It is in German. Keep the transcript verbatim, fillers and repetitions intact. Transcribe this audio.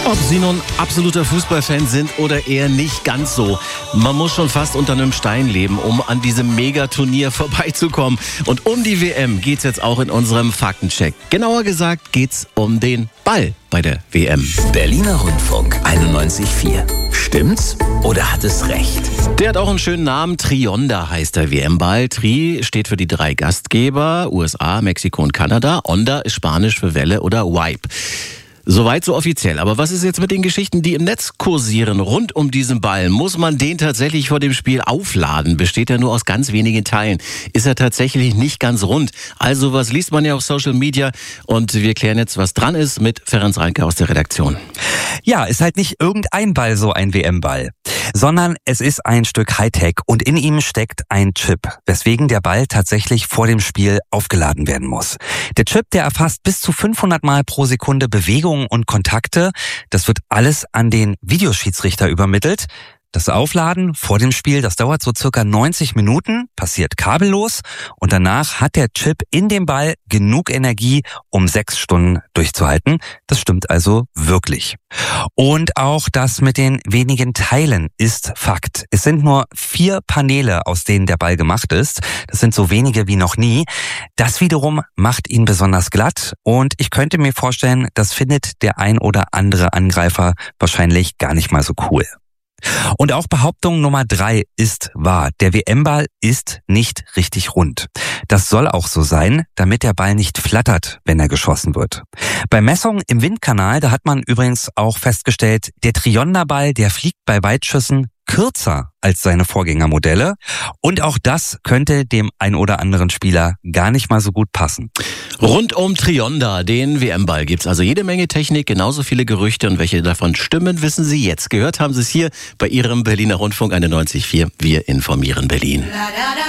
Ob Sie nun absoluter Fußballfan sind oder eher nicht ganz so. Man muss schon fast unter einem Stein leben, um an diesem Megaturnier vorbeizukommen. Und um die W M geht's jetzt auch in unserem Faktencheck. Genauer gesagt geht's um den Ball bei der W M. Berliner Rundfunk einundneunzig Komma vier. Stimmt's oder hat es recht? Der hat auch einen schönen Namen. Trionda heißt der W M-Ball. Tri steht für die drei Gastgeber, U S A, Mexiko und Kanada. Onda ist Spanisch für Welle oder Wipe. Soweit so offiziell. Aber was ist jetzt mit den Geschichten, die im Netz kursieren rund um diesen Ball? Muss man den tatsächlich vor dem Spiel aufladen? Besteht er nur aus ganz wenigen Teilen? Ist er tatsächlich nicht ganz rund? Also was liest man ja auf Social Media? Und wir klären jetzt, was dran ist mit Ferenc Reinke aus der Redaktion. Ja, ist halt nicht irgendein Ball so ein W M-Ball, sondern es ist ein Stück Hightech und in ihm steckt ein Chip, weswegen der Ball tatsächlich vor dem Spiel aufgeladen werden muss. Der Chip, der erfasst bis zu fünfhundert Mal pro Sekunde Bewegungen und Kontakte. Das wird alles an den Videoschiedsrichter übermittelt. Das Aufladen vor dem Spiel, das dauert so circa neunzig Minuten, passiert kabellos und danach hat der Chip in dem Ball genug Energie, um sechs Stunden durchzuhalten. Das stimmt also wirklich. Und auch das mit den wenigen Teilen ist Fakt. Es sind nur vier Paneele, aus denen der Ball gemacht ist. Das sind so wenige wie noch nie. Das wiederum macht ihn besonders glatt und ich könnte mir vorstellen, das findet der ein oder andere Angreifer wahrscheinlich gar nicht mal so cool. Und auch Behauptung Nummer drei ist wahr. Der W M-Ball ist nicht richtig rund. Das soll auch so sein, damit der Ball nicht flattert, wenn er geschossen wird. Bei Messungen im Windkanal, da hat man übrigens auch festgestellt, der Trionda-Ball, der fliegt bei Weitschüssen kürzer als seine Vorgängermodelle. Und auch das könnte dem ein oder anderen Spieler gar nicht mal so gut passen. Rund um Trionda, den W M-Ball, gibt's also jede Menge Technik, genauso viele Gerüchte. Und welche davon stimmen, wissen Sie jetzt. Gehört haben Sie es hier bei Ihrem Berliner Rundfunk einundneunzig Komma vier. Wir informieren Berlin.